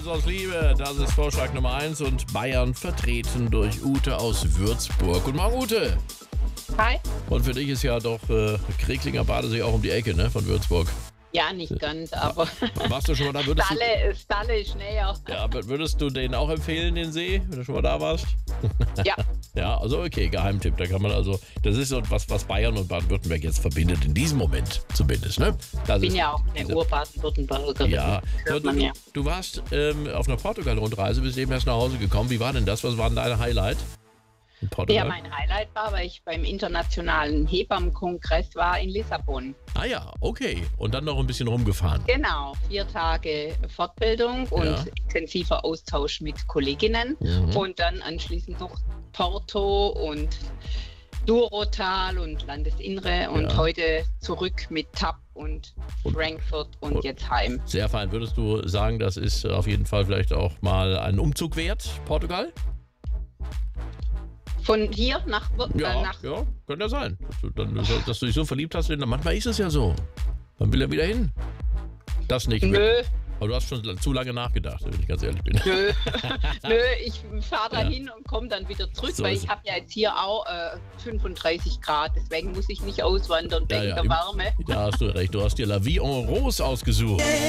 Herz aus Liebe, das ist Vorschlag Nummer 1 und Bayern vertreten durch Ute aus Würzburg. Guten Morgen, Ute. Hi. Und für dich ist ja doch Kreklinger Badesee auch um die Ecke, ne, von Würzburg. Ja, nicht ganz, aber Warst du schon mal da? Stalle ist näher. Ja, aber würdest du den auch empfehlen, den See, wenn du schon mal da warst? Ja. Ja, also okay, Geheimtipp. Da kann man also, das ist so was Bayern und Baden-Württemberg jetzt verbindet, in diesem Moment zumindest, ne? Ich bin ja auch eine Ur-Baden-Württembergerin. Ja, Hört man ja. du warst auf einer Portugal-Rundreise, bist eben erst nach Hause gekommen. Wie war denn das? Was war denn dein Highlight in Portugal? Ja, mein Highlight war, weil ich beim internationalen Hebammenkongress war in Lissabon. Ah ja, okay. Und dann noch ein bisschen rumgefahren. Genau, 4 Tage Fortbildung und intensiver Austausch mit Kolleginnen. Und dann anschließend noch Porto und Douro-Tal und Landesinnere und heute zurück mit TAP und Frankfurt und jetzt heim. Sehr fein. Würdest du sagen, das ist auf jeden Fall vielleicht auch mal ein Umzug wert, Portugal? Von hier nach... Ja, könnte ja sein. Dass du dich so verliebt hast. Manchmal ist es ja so. Man will ja wieder hin. Das nicht. Nö. Aber du hast schon zu lange nachgedacht, wenn ich ganz ehrlich bin. Nö, ich fahre da hin und komme dann wieder zurück, So weil ist ich habe ja jetzt hier auch 35 Grad, deswegen muss ich nicht auswandern wegen der Wärme. Da hast du recht, du hast dir La Vie en Rose ausgesucht.